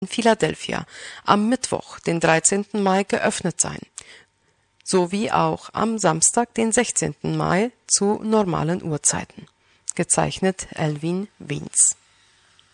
in Philadelphia am Mittwoch, den 13. Mai, geöffnet sein, sowie auch am Samstag, den 16. Mai, zu normalen Uhrzeiten. Gezeichnet Elwin Wiens.